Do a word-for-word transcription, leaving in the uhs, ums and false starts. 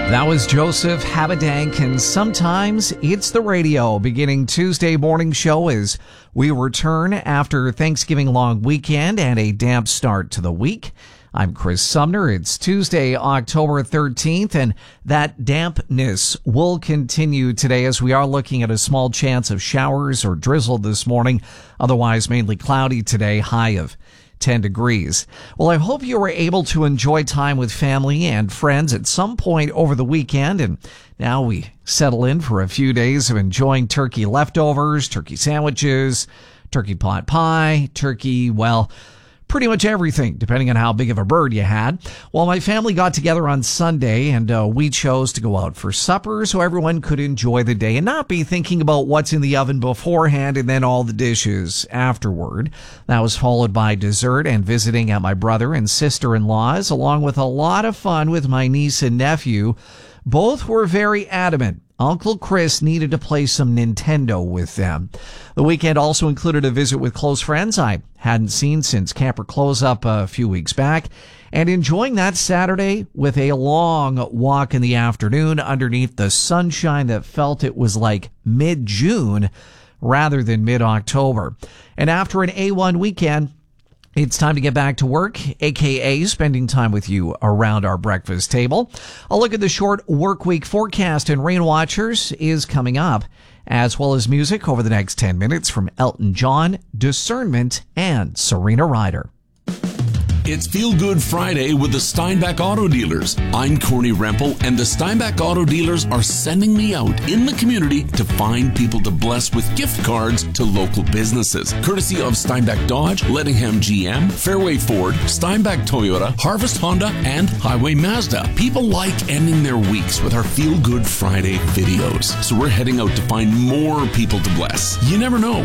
That was Joseph Habedank, and Sometimes It's the Radio, beginning Tuesday morning show as we return after Thanksgiving long weekend and a damp start to the week. I'm Chris Sumner. It's Tuesday, October thirteenth, and that dampness will continue today as we are looking at a small chance of showers or drizzle this morning. Otherwise, mainly cloudy today, high of ten degrees. Well, I hope you were able to enjoy time with family and friends at some point over the weekend, and now we settle in for a few days of enjoying turkey leftovers, turkey sandwiches, turkey pot pie, turkey, well, pretty much everything, depending on how big of a bird you had. Well, my family got together on Sunday, and uh, we chose to go out for supper so everyone could enjoy the day and not be thinking about what's in the oven beforehand and then all the dishes afterward. That was followed by dessert and visiting at my brother and sister-in-law's, along with a lot of fun with my niece and nephew. Both were very adamant Uncle Chris needed to play some Nintendo with them. The weekend also included a visit with close friends I hadn't seen since Camper Close Up a few weeks back, and enjoying that Saturday with a long walk in the afternoon underneath the sunshine that felt it was like mid-June rather than mid-October. And after an A one weekend, it's time to get back to work, a k a spending time with you around our breakfast table. A look at the short work week forecast and rain watchers is coming up, as well as music over the next ten minutes from Elton John, Discernment, and Serena Ryder. It's Feel Good Friday with the Steinbach Auto Dealers. I'm Corny Rempel, and the Steinbach Auto Dealers are sending me out in the community to find people to bless with gift cards to local businesses. Courtesy of Steinbach Dodge, Lettingham G M, Fairway Ford, Steinbach Toyota, Harvest Honda, and Highway Mazda. People like ending their weeks with our Feel Good Friday videos. So we're heading out to find more people to bless. You never know.